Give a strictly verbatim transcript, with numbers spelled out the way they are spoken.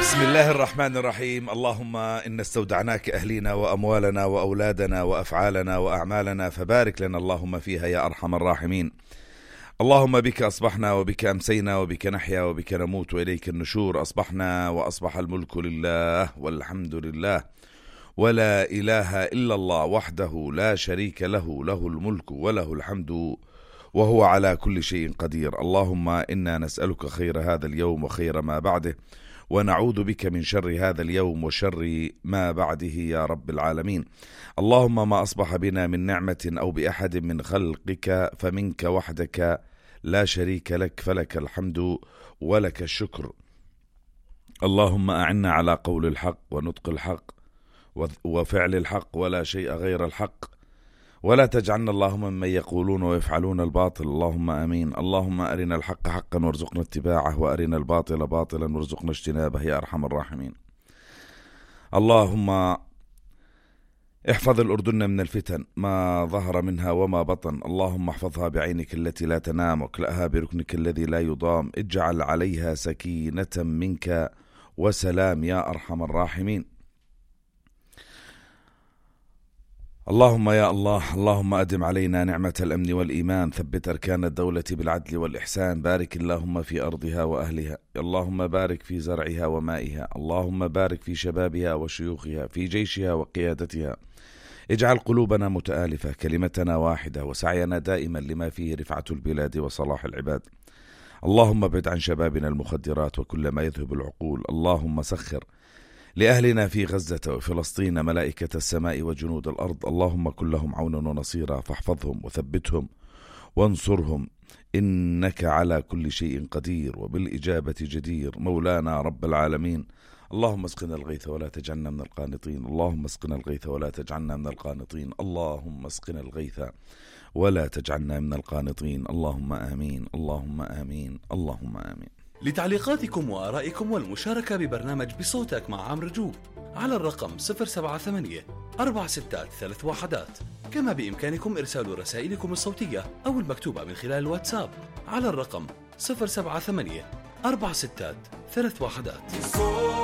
بسم الله الرحمن الرحيم. اللهم إن استودعناك أهلنا وأموالنا وأولادنا وأفعالنا وأعمالنا فبارك لنا اللهم فيها يا أرحم الراحمين. اللهم بك أصبحنا وبك أمسينا وبك نحيا وبك نموت وإليك النشور. أصبحنا وأصبح الملك لله والحمد لله ولا إله إلا الله وحده لا شريك له، له الملك وله الحمد وهو على كل شيء قدير. اللهم إنا نسألك خير هذا اليوم وخير ما بعده، ونعوذ بك من شر هذا اليوم وشر ما بعده يا رب العالمين. اللهم ما أصبح بنا من نعمة أو بأحد من خلقك فمنك وحدك لا شريك لك، فلك الحمد ولك الشكر. اللهم أعنا على قول الحق ونطق الحق وفعل الحق ولا شيء غير الحق، ولا تجعلنا اللهم ممن يقولون ويفعلون الباطل. اللهم آمين. اللهم أرنا الحق حقا وارزقنا اتباعه، وأرنا الباطل باطلا وارزقنا اجتنابه يا أرحم الراحمين. اللهم احفظ الأردن من الفتن ما ظهر منها وما بطن. اللهم احفظها بعينك التي لا تنام، واكلأها بركنك الذي لا يضام. اجعل عليها سكينة منك وسلام يا أرحم الراحمين. اللهم يا الله، اللهم أدم علينا نعمة الأمن والإيمان، ثبت أركان الدولة بالعدل والإحسان، بارك اللهم في أرضها وأهلها، اللهم بارك في زرعها ومائها، اللهم بارك في شبابها وشيوخها، في جيشها وقيادتها. اجعل قلوبنا متآلفة، كلمتنا واحدة، وسعينا دائما لما فيه رفعة البلاد وصلاح العباد. اللهم ابعد عن شبابنا المخدرات وكل ما يذهب العقول. اللهم سخر لأهلنا في غزة وفلسطين ملائكة السماء وجنود الأرض. اللهم كن لهم عونا ونصيرا، فاحفظهم وثبتهم وانصرهم، إنك على كل شيء قدير وبالإجابة جدير مولانا رب العالمين. اللهم اسقنا الغيث ولا تجعلنا من القانطين. اللهم اسقنا الغيث ولا تجعلنا من القانطين. اللهم اسقنا الغيث ولا تجعلنا من القانطين. اللهم آمين، اللهم آمين، اللهم آمين. لتعليقاتكم وآرائكم والمشاركة ببرنامج بصوتك مع عمرو جو على الرقم صفر سبعة ثمانية أربعة ستة ثلاث واحدات. كما بإمكانكم إرسال رسائلكم الصوتية أو المكتوبة من خلال الواتساب على الرقم صفر سبعة ثمانية أربعة ستة ثلاث واحدات.